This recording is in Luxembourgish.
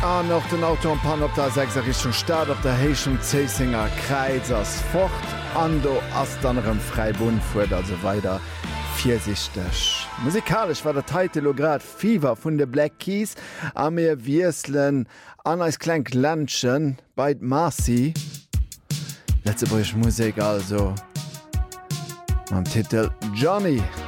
an noch den Auto und Pan op der 6 Richtung Stadt op der Haitian Zeisinger Kreis ass fort ando ass anderem Freibund fuert also weiter viersichtig. Musikalisch war der Titel grad Fever vun de Black Keys a mir Wieselen an als klein Landchen bei Marcy. Letzte Musik also am Titel Johnny.